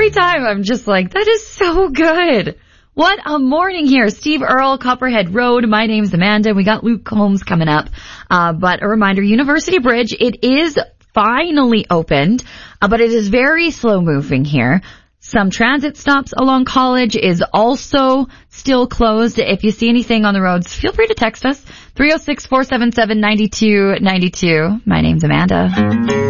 every time I'm just like, that is so good. What a morning here. Steve Earle, Copperhead Road. My name's Amanda. We got Luke Combs coming up. But a reminder, University Bridge, it is finally opened, but it is very slow moving here. Some transit stops along College is also still closed. If you see anything on the roads, feel free to text us. 306-477-9292. My name's Amanda.